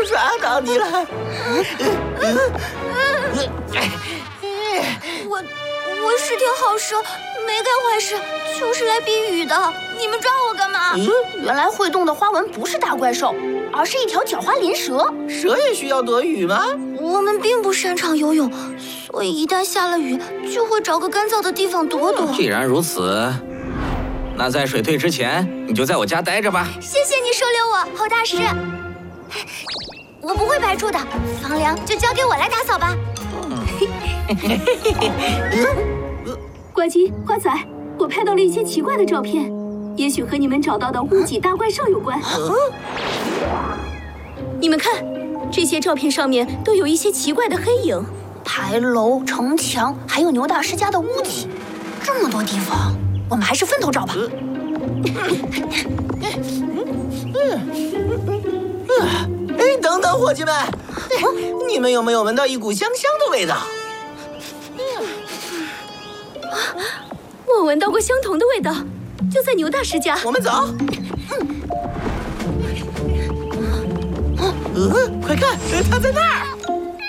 抓到你了！ 我是条好蛇，没干坏事，就是来避雨的。你们抓我干嘛？ 原来会动的花纹不是大怪兽，而是一条狡猾鳞蛇。 蛇也需要躲雨吗？ 我们并不擅长游泳，所以一旦下了雨，就会找个干燥的地方躲躲。 既然如此，那在水退之前，你就在我家待着吧。 谢谢你收留我，侯大师。我不会白住的，房梁就交给我来打扫吧。 呱唧、瓜仔，我拍到了一些奇怪的照片，也许和你们找到的乌脊大怪兽有关。你们看，这些照片上面都有一些奇怪的黑影， 牌楼、城墙，还有牛大师家的屋脊，这么多地方，我们还是分头找吧。 哎，等等，伙计们，你们有没有闻到一股香香的味道？ 我闻到过相同的味道，就在牛大师家。 我们走。快看，他在那儿！